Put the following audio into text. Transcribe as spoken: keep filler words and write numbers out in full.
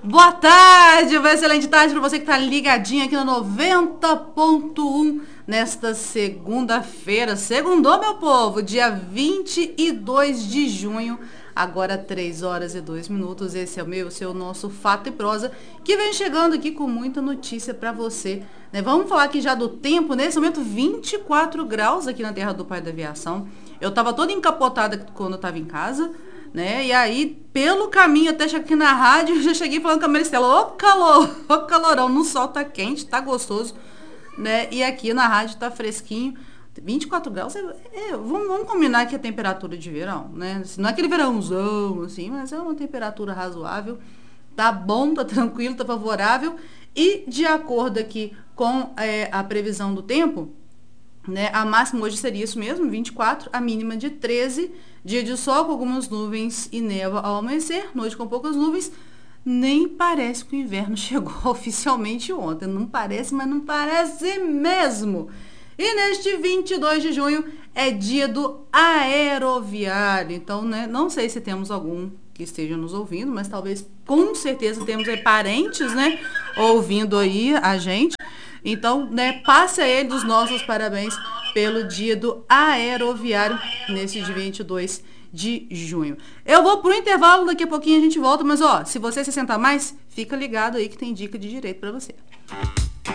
Boa tarde, uma excelente tarde para você que está ligadinho aqui no noventa ponto um nesta segunda-feira. Segundou, meu povo, dia vinte e dois de junho, agora três horas e dois minutos. Esse é o meu, o seu, nosso Fato e Prosa, que vem chegando aqui com muita notícia para você. Né? Vamos falar aqui já do tempo, nesse momento vinte e quatro graus aqui na terra do pai da aviação. Eu estava toda encapotada quando eu estava em casa. Né? E aí, pelo caminho até chegar aqui na rádio, eu já cheguei falando com a Maristela, ô calor, ô calorão, no sol tá quente, tá gostoso, né? E aqui na rádio tá fresquinho, vinte e quatro graus, é, é, vamos, vamos combinar que é temperatura de verão, né? Não é aquele verãozão, assim, mas é uma temperatura razoável, tá bom, tá tranquilo, tá favorável, e de acordo aqui com é, a previsão do tempo, né, a máxima hoje seria isso mesmo, vinte e quatro, a mínima de treze, dia de sol com algumas nuvens e névoa ao amanhecer, noite com poucas nuvens. Nem parece que o inverno chegou oficialmente ontem, não parece, mas não parece mesmo. E neste vinte e dois de junho é dia do aeroviário, então, né, não sei se temos algum que esteja nos ouvindo, mas talvez, com certeza, temos aí parentes, né, ouvindo aí a gente. Então, né, passe a ele os nossos parabéns pelo dia do aeroviário, nesse dia vinte e dois de junho. Eu vou pro intervalo, daqui a pouquinho a gente volta, mas ó, se você se sentar mais, fica ligado aí que tem dica de direito para você.